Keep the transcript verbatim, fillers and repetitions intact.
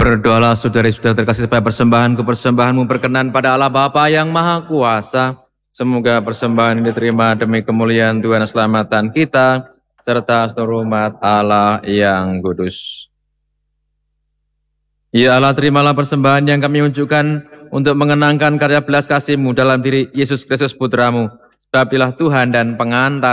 Berdoalah saudari-saudara terkasih supaya persembahan kepersembahanmu berkenan pada Allah Bapa yang Maha Kuasa. Semoga persembahan ini diterima demi kemuliaan Tuhan dan keselamatan kita, serta seluruh umat Allah yang kudus. Ya Allah, terimalah persembahan yang kami unjukkan untuk mengenangkan karya belas kasih-Mu dalam diri Yesus Kristus Putra-Mu. Sebab Dialah Tuhan dan pengantar